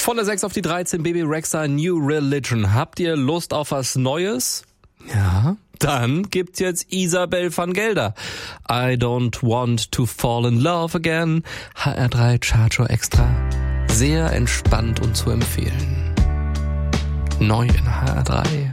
Von der 6 auf die 13, Bebe Rexha, New Religion. Habt ihr Lust auf was Neues? Ja, dann gibt's jetzt Isabel van Gelder. I don't want to fall in love again. HR3 Charger Extra. Sehr entspannt und zu empfehlen. Neu in HR3.